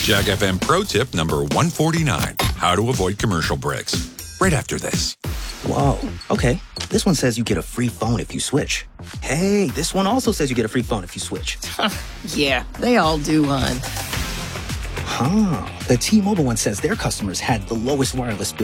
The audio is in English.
Jag FM Pro Tip number 149, how to avoid commercial breaks. Right after this. Whoa, okay. This one says you get a free phone if you switch. Hey, this one also says you get a free phone if you switch. Yeah, they all do, hon. The T-Mobile one says their customers had the lowest wireless bill